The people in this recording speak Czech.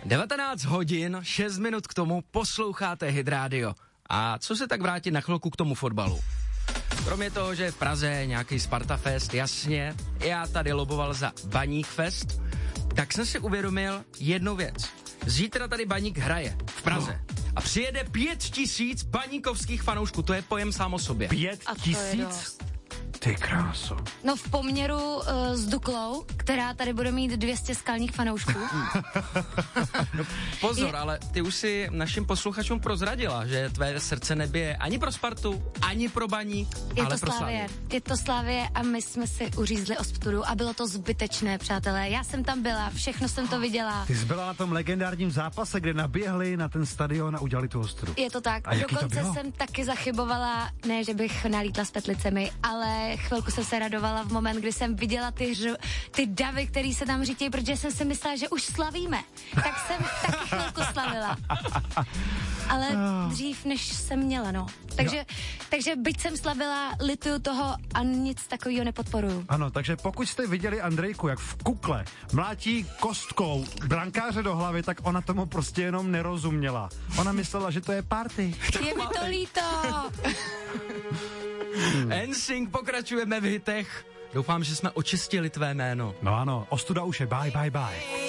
19 hodin, 6 minut k tomu, posloucháte Hit Radio. A co se tak vrátit na chvilku k tomu fotbalu? Kromě toho, že je v Praze nějaký Sparta Fest, jasně, já tady loboval za Baník Fest, tak jsem si uvědomil jednu věc. Zítra tady Baník hraje v Praze. A přijede 5 000 baníkovských fanoušků, to je pojem sám o sobě. 5 000? Ty kráso. No v poměru s Duklou, která tady bude mít 200 skalních fanoušků. No, pozor, ale ty už si našim posluchačům prozradila, že tvé srdce nebije ani pro Spartu, ani pro Baník, ale pro Slavii. Je to Slavie a my jsme si uřízli ostudu a bylo to zbytečné, přátelé. Já jsem tam byla, všechno jsem to viděla. Ty jsi byla na tom legendárním zápase, kde naběhli na ten stadion a udělali tu ostudu. Je to tak. A dokonce jsem taky zachybovala, ne, že bych nalítla s petlicemi, ale chvilku jsem se radovala v moment, kdy jsem viděla ty davy, který se tam řítějí, protože jsem si myslela, že už slavíme. Tak jsem taky chvilku slavila. Ale dřív, než jsem měla, no. Takže byť jsem slavila, lituju toho a nic takového nepodporuju. Ano, takže pokud jste viděli Andrejku, jak v kukle mlátí kostkou brankáře do hlavy, tak ona tomu prostě jenom nerozuměla. Ona myslela, že to je party. Je mi to líto. NSYNC, pokračujeme v hitech. Doufám, že jsme očistili tvé jméno. No ano, ostuda už je, bye.